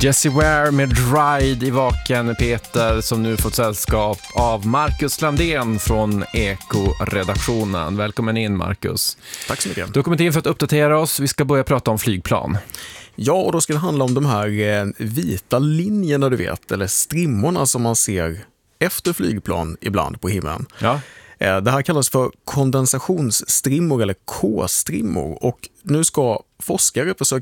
Jessie Ware med Ride i vaken, Peter, som nu fått sällskap av Marcus Landén från Eko-redaktionen. Välkommen in, Marcus. Tack så mycket. Du har kommit in för att uppdatera oss. Vi ska börja prata om flygplan. Ja, och då ska det handla om de här vita linjerna, du vet, eller strimmorna som man ser efter flygplan ibland på himlen. Ja. Det här kallas för kondensationsstrimmor eller K-strimmor, och nu ska forskare försöka